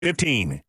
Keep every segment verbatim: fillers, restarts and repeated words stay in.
fifteen.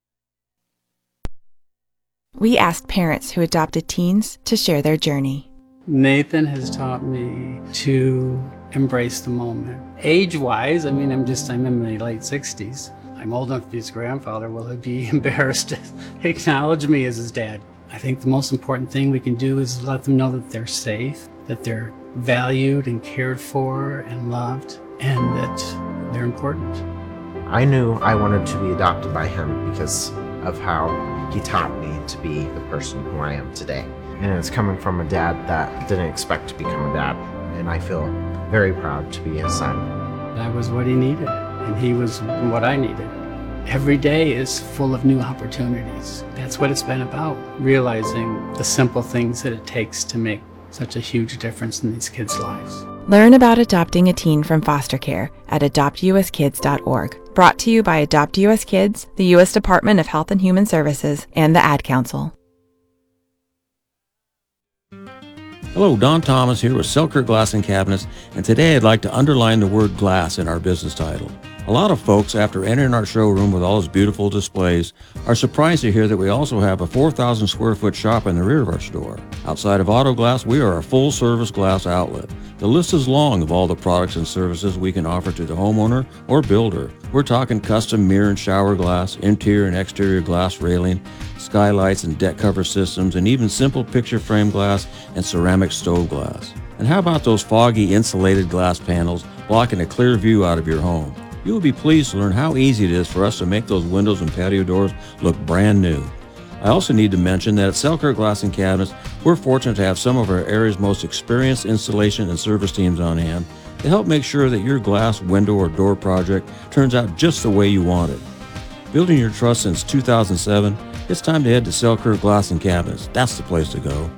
We asked parents who adopted teens to share their journey. Nathan has taught me to embrace the moment. Age-wise, I mean, I'm just, I'm in my late sixties. I'm old enough to be his grandfather. Will he be embarrassed to acknowledge me as his dad? I think the most important thing we can do is let them know that they're safe, that they're valued and cared for and loved, and that they're important. I knew I wanted to be adopted by him because of how he taught me to be the person who I am today. And it's coming from a dad that didn't expect to become a dad, and I feel very proud to be his son. That was what he needed, and he was what I needed. Every day is full of new opportunities. That's what it's been about, realizing the simple things that it takes to make such a huge difference in these kids' lives. Learn about adopting a teen from foster care at adopt u s kids dot org. Brought to you by Adopt U S Kids, the U S Department of Health and Human Services, and the Ad Council. Hello, Don Thomas here with Selkirk Glass and Cabinets, and today I'd like to underline the word glass in our business title. A lot of folks, after entering our showroom with all its beautiful displays, are surprised to hear that we also have a four thousand square foot shop in the rear of our store. Outside of auto glass, we are a full-service glass outlet. The list is long of all the products and services we can offer to the homeowner or builder. We're talking custom mirror and shower glass, interior and exterior glass railing, skylights and deck cover systems, and even simple picture frame glass and ceramic stove glass. And how about those foggy insulated glass panels blocking a clear view out of your home? You will be pleased to learn how easy it is for us to make those windows and patio doors look brand new. I also need to mention that at Selkirk Glass and Cabinets, we're fortunate to have some of our area's most experienced installation and service teams on hand to help make sure that your glass, window, or door project turns out just the way you want it. Building your trust since two thousand seven, it's time to head to Selkirk Glass and Cabinets. That's the place to go.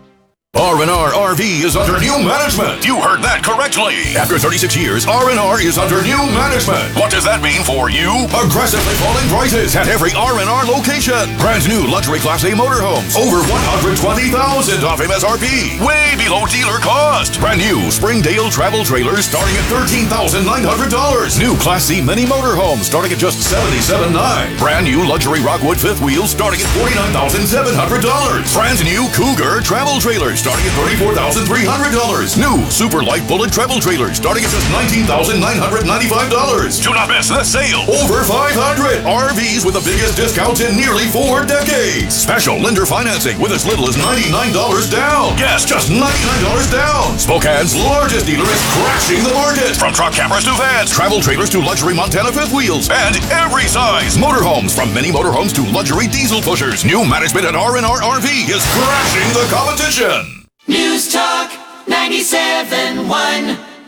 R and R R V is under new management. You heard that correctly. After thirty-six years, R and R is under new management. What does that mean for you? Aggressively falling prices at every R and R location. Brand new luxury Class A motorhomes. Over one hundred twenty thousand dollars off M S R P. Way below dealer cost. Brand new Springdale travel trailers starting at thirteen thousand nine hundred dollars. New Class C mini motorhomes starting at just seventy-seven thousand nine hundred dollars. Brand new luxury Rockwood fifth wheels starting at forty-nine thousand seven hundred dollars. Brand new Cougar travel trailers starting at thirty-four thousand three hundred dollars. New Super Light Bullet travel trailers starting at just nineteen thousand nine hundred ninety-five dollars. Do not miss the sale. Over five hundred R Vs with the biggest discounts in nearly four decades. Special lender financing with as little as ninety-nine dollars down. Yes, just ninety-nine dollars down. Spokane's largest dealer is crashing the market. From truck cameras to vans, travel trailers to luxury Montana fifth wheels, and every size. Motorhomes, from mini motorhomes to luxury diesel pushers. New management at R and R R V is crashing the competition. News Talk ninety-seven point one.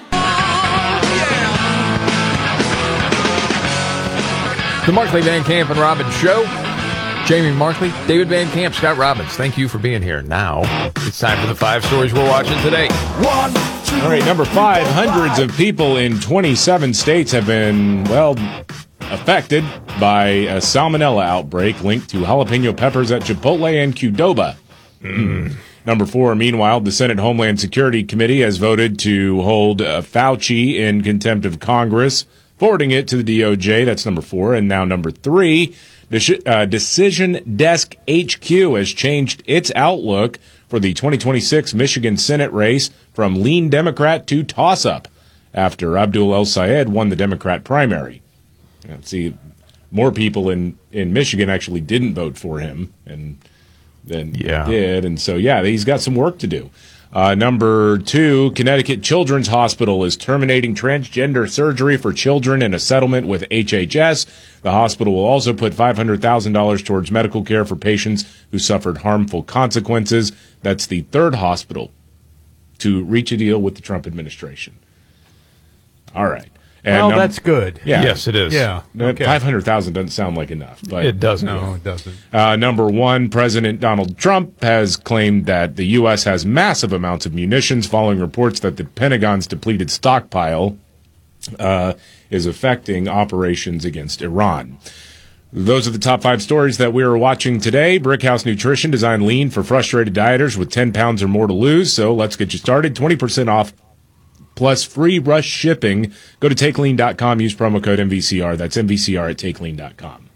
The Markley, Van Camp, and Robbins Show. Jamie Markley, David Van Camp, Scott Robbins. Thank you for being here. Now, it's time for the five stories we're watching today. One, two, All right, number five. Hundreds of people in twenty-seven states have been, well, affected by a salmonella outbreak linked to jalapeno peppers at Chipotle and Qdoba. Mm. Number four, meanwhile, the Senate Homeland Security Committee has voted to hold uh, Fauci in contempt of Congress, forwarding it to the D O J. That's number four. And now number three, the uh, Decision Desk H Q has changed its outlook for the twenty twenty-six Michigan Senate race from lean Democrat to toss-up after Abdul El Sayed won the Democrat primary. Let's see, more people in, in Michigan actually didn't vote for him, and than yeah. did, and so yeah, he's got some work to do. Uh, number two, Connecticut Children's Hospital is terminating transgender surgery for children in a settlement with H H S. The hospital will also put five hundred thousand dollars towards medical care for patients who suffered harmful consequences. That's the third hospital to reach a deal with the Trump administration. All right. And well, num- that's good. Yeah. Yes, it is. Yeah. Okay. five hundred thousand doesn't sound like enough. But it doesn't. No, it doesn't. Uh, number one, President Donald Trump has claimed that the U S has massive amounts of munitions following reports that the Pentagon's depleted stockpile uh, is affecting operations against Iran. Those are the top five stories that we are watching today. Brickhouse Nutrition designed lean for frustrated dieters with ten pounds or more to lose. So let's get you started. twenty percent off plus free rush shipping. Go to take lean dot com. Use promo code M V C R. That's M V C R at take lean dot com.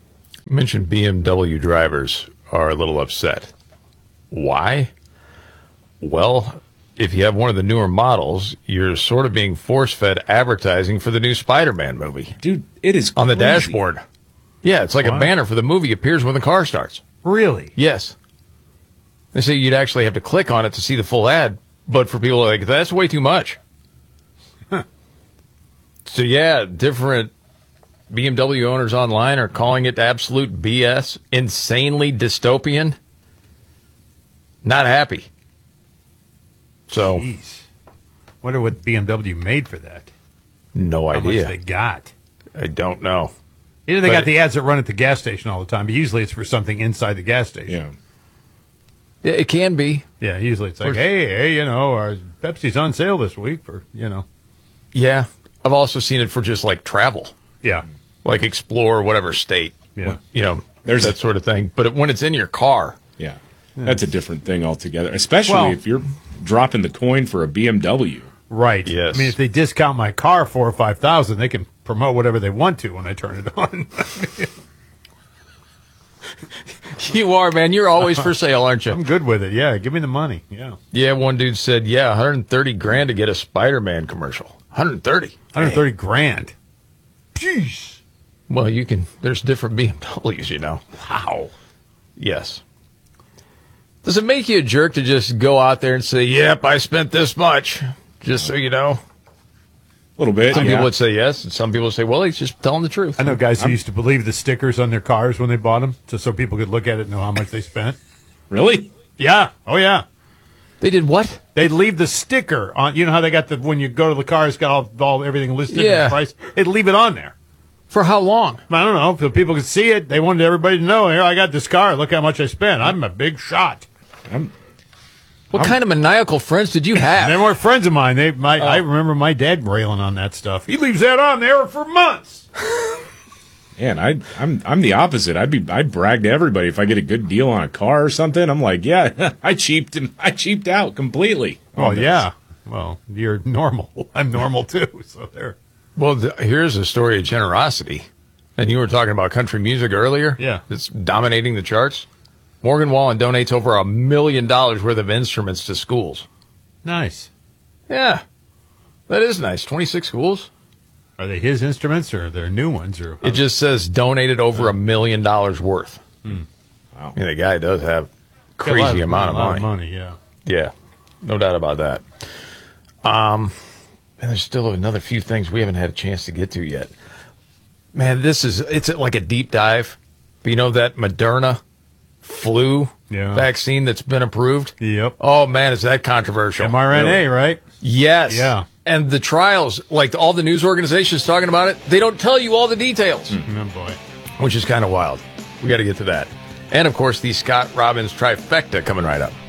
You mentioned B M W drivers are a little upset. Why? Well, if you have one of the newer models, you're sort of being force-fed advertising for the new Spider-Man movie. Dude, it is on the crazy. dashboard. Yeah, it's like What? a banner for the movie appears when the car starts. Really? Yes. They say you'd actually have to click on it to see the full ad, but for people like, that's way too much. Huh. So, yeah, different B M W owners online are calling it absolute B S, insanely dystopian. Not happy. So, Jeez. Wonder what B M W made for that. no How idea. much they got. I don't know. You know, they But- got the ads that run at the gas station all the time, but usually it's for something inside the gas station. Yeah. Yeah, it can be. Yeah, usually it's like, Or- hey, hey, you know, our Pepsi's on sale this week for, you know. Yeah. I've also seen it for just like travel, Yeah. like explore whatever state. Yeah. You know, There's that a- sort of thing. But when it's in your car, Yeah. That's a different thing altogether, especially Well- if you're dropping the coin for a B M W. Right. Yes. I mean, if they discount my car four or five thousand, they can promote whatever they want to when I turn it on. you are, man. You're always for sale, aren't I'm you? good with it. Yeah, give me the money. Yeah. Yeah, one dude said, yeah, one hundred thirty grand to get a Spider-Man commercial. one hundred thirty. one hundred thirty grand. Jeez. Well, you can, there's different B M Ws, you know. Wow. Yes. Does it make you a jerk to just go out there and say, yep, I spent this much, just so you know? A little bit. Some yeah. people would say yes, and some people would say, well, he's just telling the truth. I know guys who used to believe the stickers on their cars when they bought them, just so people could look at it and know how much they spent. Really? Yeah. Oh, yeah. They did what? They'd leave the sticker on. You know how they got the, when you go to the car, it's got all, all everything listed in Yeah. the price? They'd leave it on there. For how long? I don't know. So people could see it. They wanted everybody to know, here, I got this car. Look how much I spent. I'm a big shot. I'm, What kind of maniacal friends did you They have? weren't friends of mine. They, my, I remember my dad railing on that stuff. He leaves that on there for months. man, I, I'm I'm the opposite. I'd be I'd brag to everybody if I get a good deal on a car or something. I'm like, yeah, I cheaped him. I cheaped out completely. Oh, on this. yeah. Well, you're normal. I'm normal, too. So there. Well, th- here's a story of generosity. And you were talking about country music earlier. Yeah. It's dominating the charts. Morgan Wallen donates over a million dollars worth of instruments to schools. Nice. Yeah. That is nice. twenty-six schools. Are they his instruments or they're new ones? Or It just says donated over a million dollars worth. Hmm. Wow. I mean, the guy does have Got a lot crazy amount of a lot money. Yeah. Yeah, no doubt about that. Um, and there's still another few things we haven't had a chance to get to yet. Man, this is, it's like a deep dive. But you know that Moderna flu Yeah. vaccine that's been approved? Yep. Oh, man, is that controversial. mRNA, right? Yes. Yeah. And the trials, like all the news organizations talking about it, they don't tell you all the details, Oh, boy. which is kind of wild. We got to get to that. And, of course, the Scott Robbins trifecta coming right up.